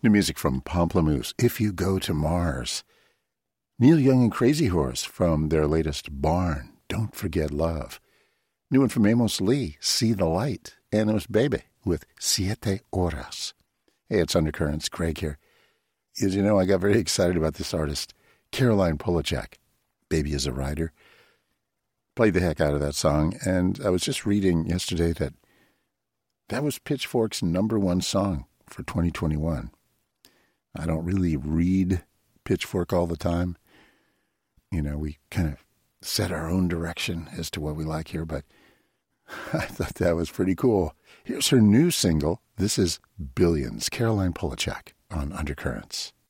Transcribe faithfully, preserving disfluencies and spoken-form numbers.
New music from Pomplamoose, If You Go to Mars. Neil Young and Crazy Horse from their latest Barn, Don't Forget Love. New one from Amos Lee, See the Light. And it was Bebe with Siete Horas. Hey, it's Undercurrents, Greg here. As you know, I got very excited about this artist, Caroline Polachek. Baby is a Rider. Played the heck out of that song, and I was just reading yesterday that that was Pitchfork's number one song for twenty twenty-one. I don't really read Pitchfork all the time. You know, we kind of set our own direction as to what we like here, but I thought that was pretty cool. Here's her new single. This is Billions, Caroline Polachek on Undercurrents.